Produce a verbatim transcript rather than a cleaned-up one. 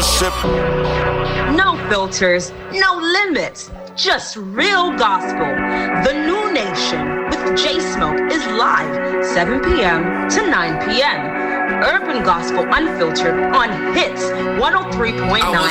ship. No filters, no limits, just real gospel. The New Nation with J Smoke is live seven p.m. to nine p.m. Urban Gospel Unfiltered on Hits one oh three point nine.